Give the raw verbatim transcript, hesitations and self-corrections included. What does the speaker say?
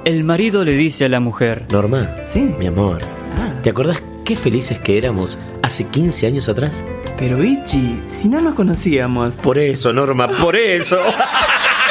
El marido le dice a la mujer: Norma, Sí. mi amor, Ah, ¿te acordás qué felices que éramos hace quince años atrás? pero Ichi, si no nos conocíamos. Por eso, Norma, por eso.